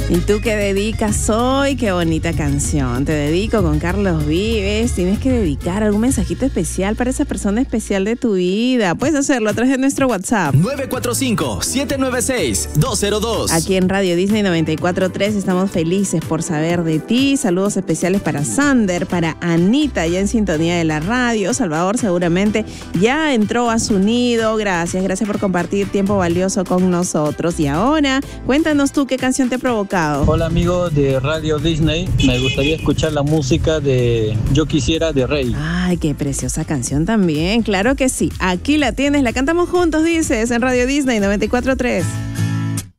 ¿Y tú qué dedicas hoy? Qué bonita canción. Te dedico con Carlos Vives. Tienes que dedicar algún mensajito especial para esa persona especial de tu vida. Puedes hacerlo a través de nuestro WhatsApp. 945-796-202. Aquí en Radio Disney 94.3 estamos felices por saber de ti. Saludos especiales para Sander, para Anita, ya en sintonía de la radio. Salvador seguramente ya entró a su nido. Gracias por compartir tiempo valioso con nosotros. Y ahora, cuéntanos tú qué canción te provoca. Hola amigos de Radio Disney, me gustaría escuchar la música de Yo Quisiera de Rey. Ay, qué preciosa canción también, claro que sí. Aquí la tienes, la cantamos juntos, dices, en Radio Disney 94.3.